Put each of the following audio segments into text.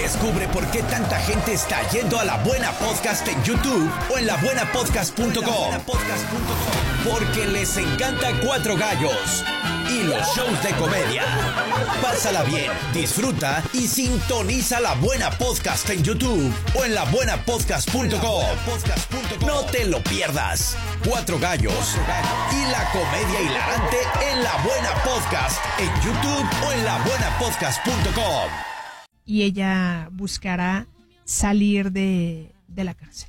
Descubre por qué tanta gente está yendo a La Buena Podcast en YouTube o en labuenapodcast.com. Porque les encanta Cuatro Gallos y los shows de comedia. Pásala bien, disfruta y sintoniza La Buena Podcast en YouTube o en labuenapodcast.com. No te lo pierdas. Cuatro Gallos y la comedia hilarante en La Buena Podcast en YouTube o en labuenapodcast.com. Y ella buscará salir de la cárcel.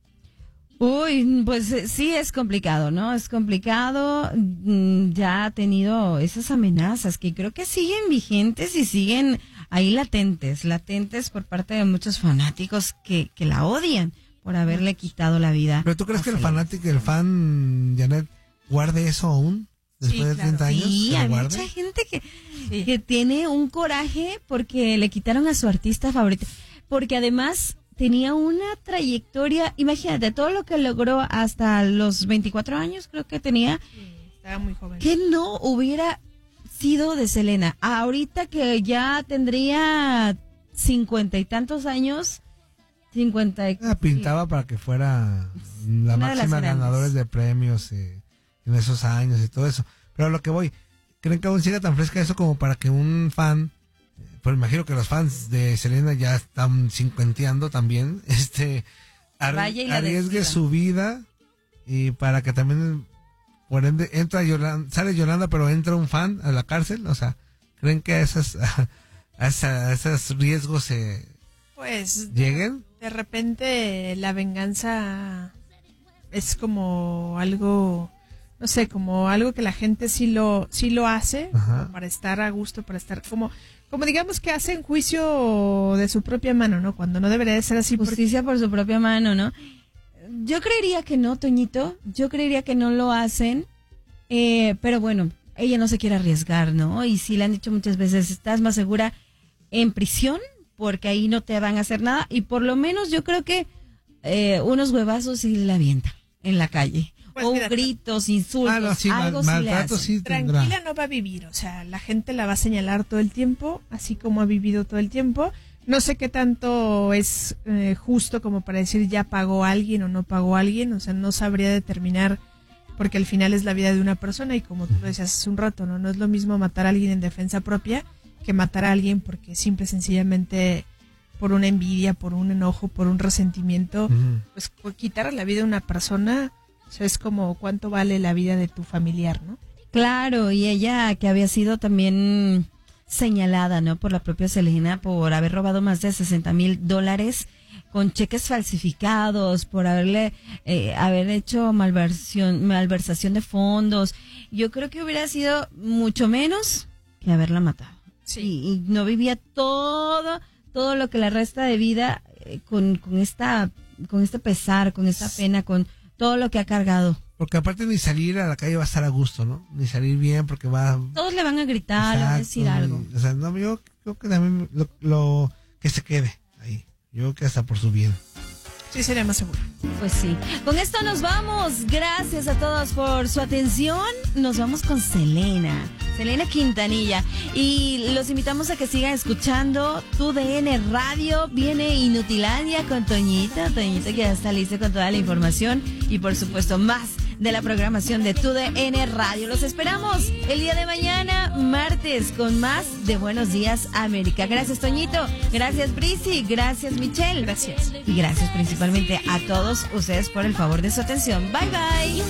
Uy, pues sí es complicado, ¿no? Es complicado. Ya ha tenido esas amenazas que creo que siguen vigentes y siguen ahí latentes por parte de muchos fanáticos que la odian por haberle quitado la vida. ¿Pero tú crees que el fan, Janet, guarde eso aún? Después de 30 años. Sí, hay mucha gente que tiene un coraje porque le quitaron a su artista favorito. Porque además tenía una trayectoria, imagínate, todo lo que logró hasta los 24 años, creo que tenía. Sí, estaba muy joven. Que no hubiera sido de Selena. Ahorita que ya tendría 50 y tantos años, 50 y... Pintaba para que fuera la máxima ganadora de premios en esos años y todo eso. Pero a lo que voy, ¿creen que aún siga tan fresca eso como para que un fan, pues imagino que los fans de Selena ya están cincuenteando también, arriesgue su vida y para que también, por ende, sale Yolanda, pero entra un fan a la cárcel? O sea, ¿creen que a esos riesgos pues lleguen? De repente la venganza es como algo, no sé, como algo que la gente sí lo hace para estar a gusto, para estar como digamos que hacen juicio de su propia mano, ¿no? Cuando no debería de ser así. Justicia por su propia mano, ¿no? Yo creería que no, Toñito. Yo creería que no lo hacen. Pero bueno, ella no se quiere arriesgar, ¿no? Y sí le han dicho muchas veces, estás más segura en prisión porque ahí no te van a hacer nada. Y por lo menos yo creo que unos huevazos sí le avienta en la calle. Pues o mira, gritos, insultos, sí, algo maltrato sí tendrá. Tranquila no va a vivir, o sea, la gente la va a señalar todo el tiempo, así como ha vivido todo el tiempo. No sé qué tanto es justo como para decir ya pagó alguien o no pagó alguien, o sea, no sabría determinar, porque al final es la vida de una persona y como tú lo decías hace un rato, no es lo mismo matar a alguien en defensa propia que matar a alguien porque simple y sencillamente por una envidia, por un enojo, por un resentimiento, pues quitar la vida a una persona. O sea, es como cuánto vale la vida de tu familiar, ¿no? Claro, y ella que había sido también señalada, ¿no? Por la propia Selena por haber robado más de $60,000 con cheques falsificados, por haber hecho malversación de fondos. Yo creo que hubiera sido mucho menos que haberla matado. Sí. Y no vivía todo lo que la resta de vida con este pesar, con esta pena, con todo lo que ha cargado. Porque aparte ni salir a la calle va a estar a gusto, ¿no? Ni salir bien porque todos le van a gritar, le van a decir algo. O sea, no, yo creo que también lo que se quede ahí. Yo creo que hasta por su bien. Sí, sería más seguro. Pues sí. Con esto nos vamos. Gracias a todos por su atención. Nos vamos con Selena Quintanilla. Y los invitamos a que sigan escuchando Tu DN Radio. Viene Inutilandia con Toñita que ya está lista con toda la información. Y por supuesto más de la programación de Tu DN Radio. Los esperamos el día de mañana, martes, con más de Buenos Días América. Gracias, Toñito. Gracias, Brisi. Gracias, Michelle. Gracias. Y gracias principalmente a todos ustedes por el favor de su atención. Bye, bye.